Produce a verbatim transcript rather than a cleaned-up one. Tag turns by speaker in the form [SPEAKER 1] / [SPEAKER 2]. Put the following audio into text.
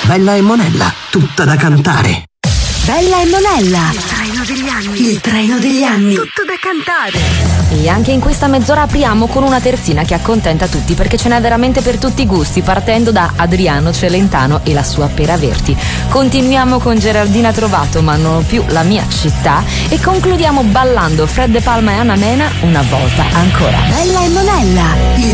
[SPEAKER 1] Bella e Monella, tutta da cantare.
[SPEAKER 2] Bella e Monella.
[SPEAKER 3] Il treno degli anni.
[SPEAKER 2] Il treno degli anni.
[SPEAKER 3] Tutto da cantare.
[SPEAKER 4] E anche in questa mezz'ora apriamo con una terzina che accontenta tutti, perché ce n'è veramente per tutti i gusti, partendo da Adriano Celentano e la sua Pera Verti. Continuiamo con Geraldina Trovato, ma non più la mia città, e concludiamo ballando Fred De Palma e Anna Mena, Una volta ancora.
[SPEAKER 2] Bella e Monella. Il